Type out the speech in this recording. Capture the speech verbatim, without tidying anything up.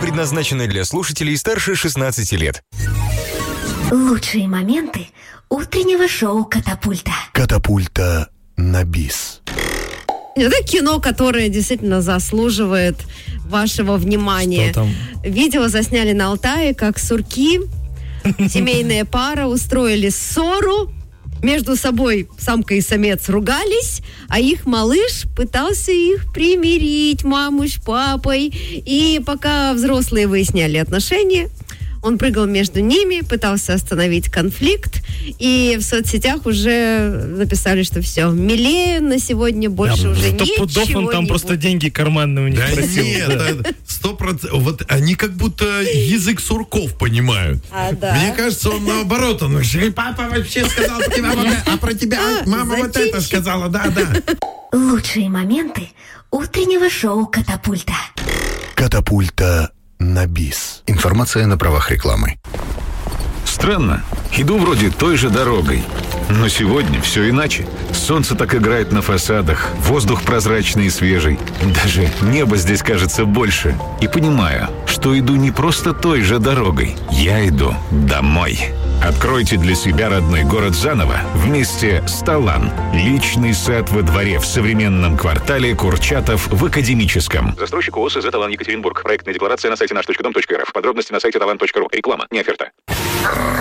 предназначена для слушателей старше шестнадцати лет. Лучшие моменты утреннего шоу «Катапульта». «Катапульта» на бис. Это кино, которое действительно заслуживает вашего внимания. Что там? Видео засняли на Алтае, как сурки, семейная пара, устроили ссору. Между собой самка и самец ругались, а их малыш пытался их примирить, маму с папой. И пока взрослые выясняли отношения, он прыгал между ними, пытался остановить конфликт. И в соцсетях уже написали, что все, милее на сегодня больше Да, уже сто ничего пудов он там не просто будет. деньги карманные у них Да просил. нет, Да. это сто процентов. Вот они как будто язык сурков понимают. А, да. Мне кажется, он наоборот. Он говорит, папа вообще сказал про тебя вот это, а про тебя А, мама вот это зачинщик. сказала. Да, да. Лучшие моменты утреннего шоу «Катапульта». «Катапульта» на бис. Информация на правах рекламы. Странно. Иду вроде той же дорогой. Но сегодня все иначе. Солнце так играет на фасадах, воздух прозрачный и свежий. Даже небо здесь кажется больше. И понимаю, что иду не просто той же дорогой. Я иду домой. Откройте для себя родной город заново вместе с Талан. Личный сад во дворе в современном квартале Курчатов в Академическом. Застройщик ООО «СЗ Талан Екатеринбург». Проектная декларация на сайте наш точка дом точка эр эф. Подробности на сайте талан точка ру. Реклама, не оферта.